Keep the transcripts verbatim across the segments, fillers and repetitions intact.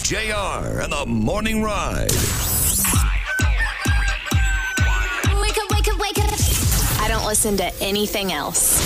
J R and the Morning Ride. Wake up, wake up, wake up. I don't listen to anything else.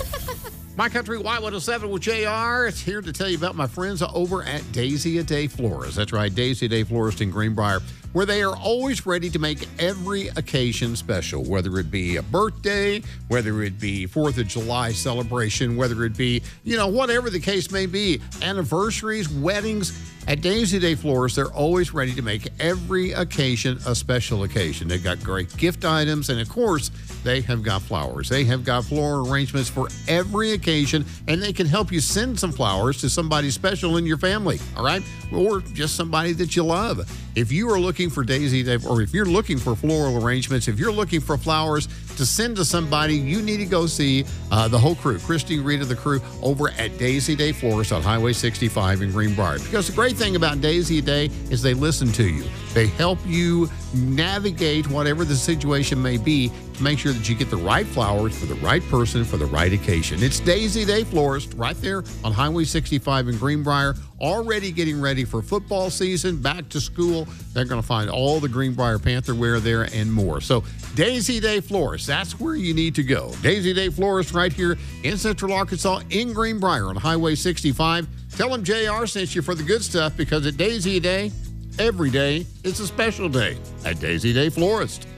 My Country Y one oh seven with J R. It's here to tell you about my friends over at Daisy a Day Florist. That's right, Daisy a Day Florist in Greenbrier, where they are always ready to make every occasion special, whether it be a birthday, whether it be fourth of July celebration, whether it be, you know, whatever the case may be, anniversaries, weddings. At Daisy a Day Florist, they're always ready to make every occasion a special occasion. They've got great gift items, and of course, they have got flowers. They have got floral arrangements for every occasion, and they can help you send some flowers to somebody special in your family, all right? Or just somebody that you love. If you are looking for Daisy Day, or if you're looking for floral arrangements, if you're looking for flowers to send to somebody, you need to go see uh, the whole crew, Christy, Rita, the crew, over at Daisy Day Florist on Highway sixty-five in Greenbrier. Because the great thing about Daisy a Day is they listen to you. They help you navigate whatever the situation may be to make sure that you get the right flowers for the right person for the right occasion. It's Daisy Day Florist right there on Highway sixty-five in Greenbrier, already getting ready for football season, back to school. They're going to find all the Greenbrier Panther wear there and more. So Daisy Day Florist, that's where you need to go. Daisy Day Florist right here in Central Arkansas in Greenbrier on Highway sixty-five. Tell them J R sent you for the good stuff, because at Daisy Day, every day is a special day at Daisy Day Florist.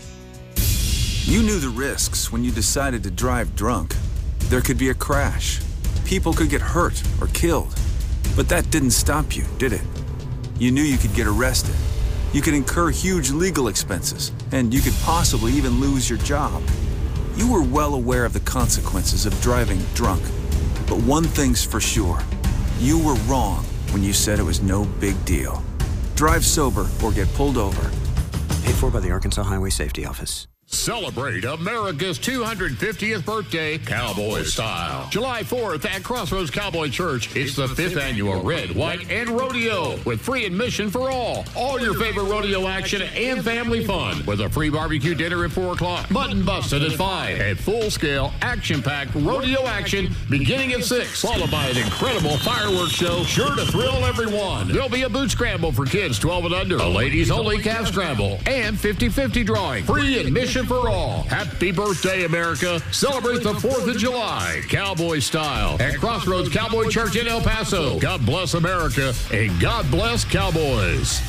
You knew the risks when you decided to drive drunk. There could be a crash. People could get hurt or killed. But that didn't stop you, did it? You knew you could get arrested. You could incur huge legal expenses, and you could possibly even lose your job. You were well aware of the consequences of driving drunk. But one thing's for sure. You were wrong when you said it was no big deal. Drive sober or get pulled over. Paid for by the Arkansas Highway Safety Office. Celebrate America's two hundred fiftieth birthday cowboy style. July fourth at Crossroads Cowboy Church. It's the fifth annual Red, White, and Rodeo with free admission for all. All your favorite rodeo action and family fun with a free barbecue dinner at four o'clock. Mutton busted at five. And full-scale, action-packed rodeo action beginning at six. Followed by an incredible fireworks show sure to thrill everyone. There'll be a boot scramble for kids twelve and under. A ladies-only calf scramble. And fifty-fifty drawing. Free admission for all. Happy birthday, America. Celebrate the fourth of July, cowboy style, at Crossroads Cowboy Church in El Paso. God bless America, and God bless Cowboys.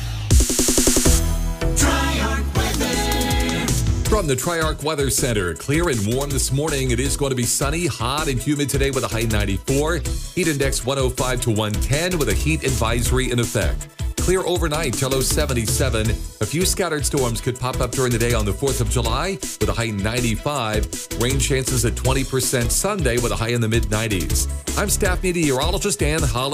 Tri-Arc Weather. From the Tri-Arc Weather Center, clear and warm this morning. It is going to be sunny, hot, and humid today with a high ninety-four. Heat index one oh five to one ten with a heat advisory in effect. Clear overnight till low seventy-seven. A few scattered storms could pop up during the day on the fourth of July with a high ninety-five. Rain chances at twenty percent Sunday with a high in the mid nineties. I'm staff meteorologist Dan Holland.